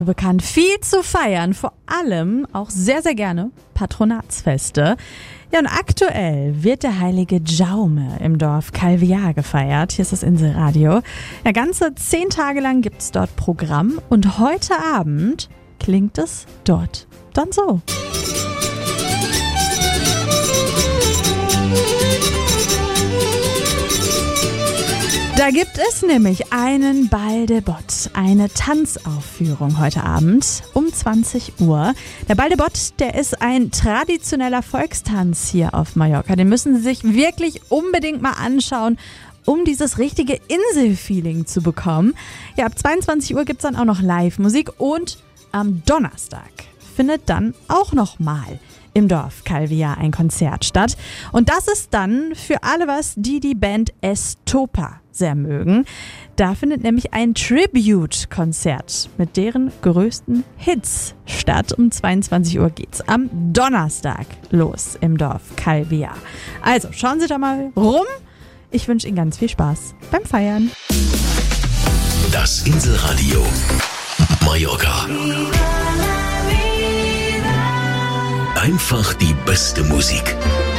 bekannt, viel zu feiern, vor allem auch sehr, sehr gerne Patronatsfeste. Ja, und aktuell wird der heilige Jaume im Dorf Calviá gefeiert. Hier ist das Inselradio. Ja, ganze 10 Tage lang gibt's dort Programm und heute Abend klingt es dort dann so. Da gibt es nämlich einen Bal de Bott, eine Tanzaufführung heute Abend um 20 Uhr. Der Bal de Bott, der ist ein traditioneller Volkstanz hier auf Mallorca. Den müssen Sie sich wirklich unbedingt mal anschauen, um dieses richtige Inselfeeling zu bekommen. Ja, ab 22 Uhr gibt es dann auch noch Live-Musik und am Donnerstag findet dann auch noch mal im Dorf Calviá ein Konzert statt. Und das ist dann für alle was, die Band Estopa sehr mögen. Da findet nämlich ein Tribute-Konzert mit deren größten Hits statt. Um 22 Uhr geht's am Donnerstag los im Dorf Calviá. Also schauen Sie da mal rum. Ich wünsche Ihnen ganz viel Spaß beim Feiern. Das Inselradio Mallorca. Einfach die beste Musik.